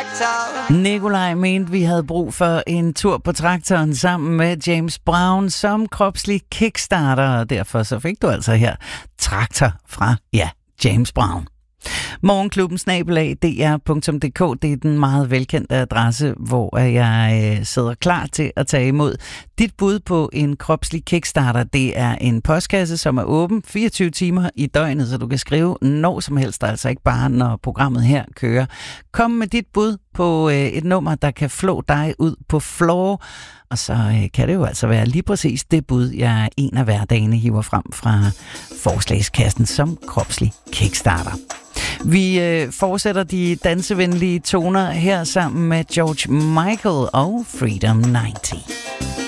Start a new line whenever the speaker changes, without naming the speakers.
traktor.
Nikolaj mente, vi havde brug for en tur på traktoren sammen med James Brown som kropslig kickstarter, og derfor så fik du altså her Traktor fra, ja, James Brown. Morgenklubben @dr.dk, det er den meget velkendte adresse, hvor jeg sidder klar til at tage imod dit bud på en kropslig kickstarter. Det er en postkasse, som er åben 24 timer i døgnet, så du kan skrive når som helst, altså ikke bare når programmet her kører. Kom med dit bud på et nummer, der kan flå dig ud på floor, og så kan det jo altså være lige præcis det bud, jeg en af hverdagene hiver frem fra forslagskassen som kropslig kickstarter. Vi fortsætter de dansevenlige toner her sammen med George Michael og Freedom 90.